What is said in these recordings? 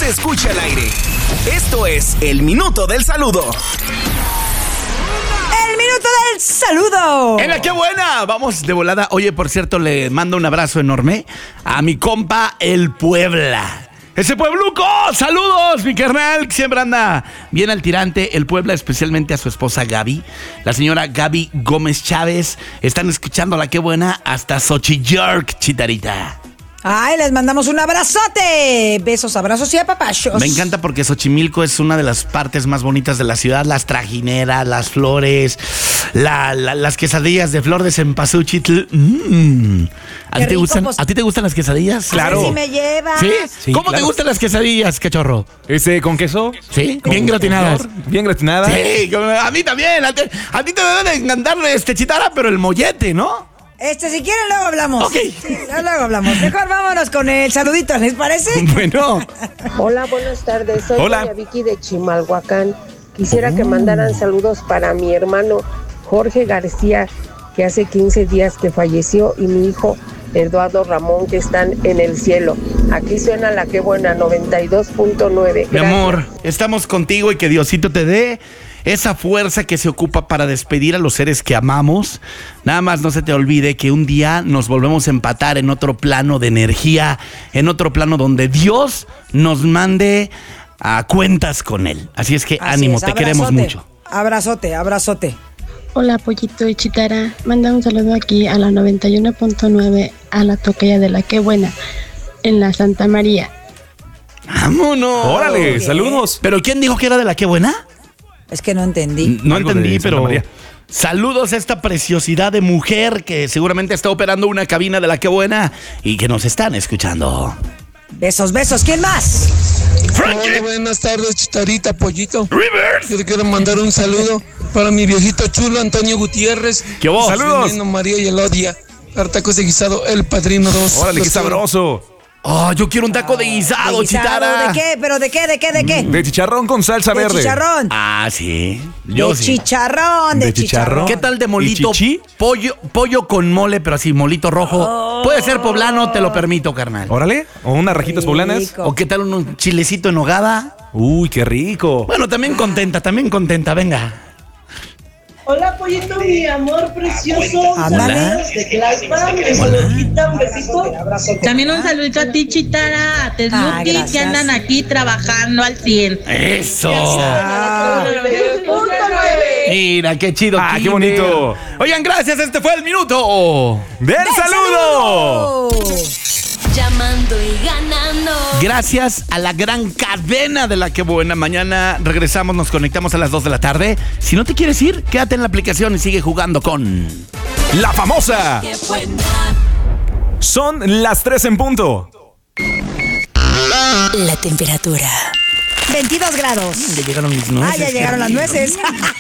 se escucha al aire. Esto es el Minuto del Saludo. ¡El Minuto del Saludo! ¡Venga, qué buena! Vamos de volada. Oye, por cierto, le mando un abrazo enorme a mi compa El Puebla. ¡Ese puebluco! ¡Saludos, mi carnal! Que siempre anda bien al tirante. El Puebla, especialmente a su esposa Gaby. La señora Gaby Gómez Chávez. Están escuchando la qué buena hasta Xochitl, Chitarita. ¡Ay, les mandamos un abrazote! Besos, abrazos y apapachos. Me encanta porque Xochimilco es una de las partes más bonitas de la ciudad. Las trajineras, las flores, las quesadillas de flor de cempasúchil. ¿A ti te gustan las quesadillas? Claro. Si me llevas. ¿Sí? ¿Cómo claro. te gustan las quesadillas, cachorro? ¿Con queso? ¿Sí? Bien gratinadas. Bien gratinadas. Sí, a mí también. A ti te debe de encantar Chitara, pero el mollete, ¿no? Si quieren, luego hablamos. Ok. Sí, luego hablamos. Mejor vámonos con el saludito, ¿les parece? Bueno. Hola, buenas tardes. Soy Hola. doña Vicky de Chimalhuacán. Quisiera que mandaran saludos para mi hermano Jorge García, que hace 15 días que falleció, y mi hijo Eduardo Ramón, que están en el cielo. Aquí suena la que buena, 92.9. Mi amor, estamos contigo y que Diosito te dé esa fuerza que se ocupa para despedir a los seres que amamos. Nada más no se te olvide que un día nos volvemos a empatar en otro plano de energía, en otro plano donde Dios nos mande a cuentas con Él. Así es que ánimo, te queremos mucho. Abrazote. Hola, Pollito y Chitara. Manda un saludo aquí a la 91.9 a la tocaya de la qué buena en la Santa María. ¡Vámonos! Órale, saludos. ¿Pero quién dijo que era de la qué buena? Es que no entendí. No Algo entendí, de Santa pero María. saludos a esta preciosidad de mujer que seguramente está operando una cabina de la qué buena y que nos están escuchando. Besos. ¿Quién más? Hola, buenas tardes, Chitarita, Pollito. Rivers. Yo le quiero mandar un saludo para mi viejito chulo, Antonio Gutiérrez. ¿Qué vos? Saludos. Veneno, María y Elodia. Tacos de guisado, El Padrino 2. Órale, qué Los quiero. sabroso. Oh, yo quiero un taco de guisado, ¿De guisado? Chitara. ¿De qué? ¿Pero de qué? De chicharrón con salsa De verde. chicharrón. Ah, sí. Yo De sí. chicharrón. ¿De chicharrón? ¿Qué tal de molito? ¿Y chichi? Pollo con mole, pero así, molito rojo. Puede ser poblano, te lo permito, carnal. Órale. O unas rajitas poblanas. Rico. ¿O qué tal un chilecito en nogada? Uy, qué rico. Bueno, también contenta, venga. Hola, Pollito, mi amor precioso. Ándale. Saludos de Tlalpan, de Soloquita, un besito. También un saludito a ti, Chitara, a Tesluti, gracias. que andan aquí trabajando al 100. ¡Eso! Ah. Mira, qué chido. Ah, qué Kinder. bonito. Oigan, gracias. Este fue el minuto ¡Del saludo! Llamando y ganando. Gracias a la gran cadena de la que buena. Mañana regresamos, nos conectamos a las 2 de la tarde. Si no te quieres ir, quédate en la aplicación y sigue jugando con La famosa. Qué buena. Son las 3 en punto. La temperatura. 22 grados. Ya llegaron mis nueces. Ya llegaron las nueces.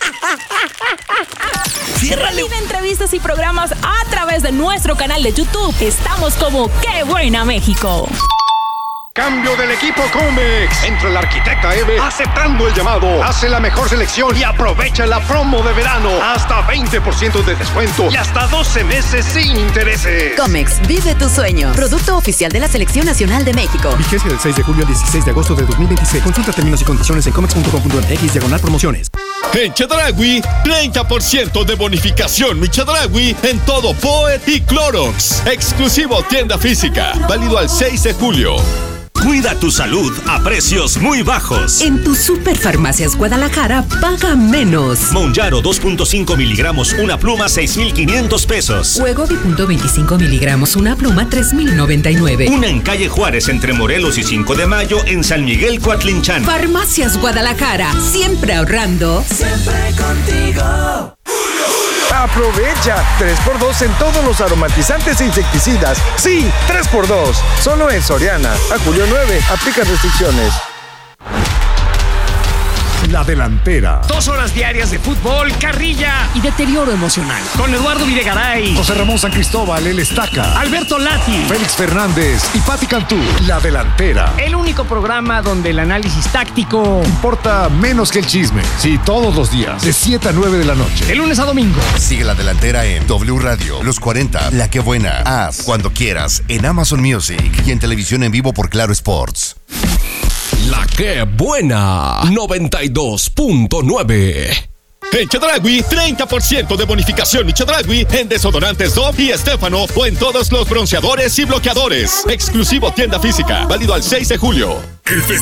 Ciérrale. Vive entrevistas y programas a través de nuestro canal de YouTube. Estamos como Qué Buena México. Cambio del equipo Comex. Entra el arquitecta Eve aceptando el llamado. Hace la mejor selección y aprovecha la promo de verano. Hasta 20% de descuento y hasta 12 meses sin intereses. Comex, vive tu sueño. Producto oficial de la Selección Nacional de México. Vigencia del 6 de julio al 16 de agosto de 2026. Consulta términos y condiciones en comex.com.mx/promociones. En Chedraui, 30% de bonificación mi Chedraui en todo Poet y Clorox. Exclusivo tienda física. Válido al 6 de julio. Cuida tu salud a precios muy bajos. En tu Superfarmacias Guadalajara, paga menos. Monjaro 2.5 miligramos, una pluma, 6,500 pesos. Wegovy .25 miligramos, una pluma, 3,099. Una en calle Juárez, entre Morelos y 5 de Mayo, en San Miguel, Coatlinchan. Farmacias Guadalajara, siempre ahorrando. Siempre contigo. Aprovecha 3x2 en todos los aromatizantes e insecticidas. Sí, 3x2. Solo en Soriana. A julio 9. Aplica restricciones. La delantera. 2 horas diarias de fútbol, carrilla y deterioro emocional. Con Eduardo Videgaray, José Ramón San Cristóbal, el Estaca. Alberto Lati, Félix Fernández y Pati Cantú. La delantera. El único programa donde el análisis táctico importa menos que el chisme. Sí, todos los días, de 7 a 9 de la noche. De lunes a domingo. Sigue La Delantera en W Radio, Los 40, La Que Buena, Haz, cuando quieras, en Amazon Music y en televisión en vivo por Claro Sports. La que buena 92.9. En Chedraui, 30% de bonificación y Chedraui en desodorantes Dove y Estefano o en todos los bronceadores y bloqueadores. Exclusivo tienda física, válido al 6 de julio. El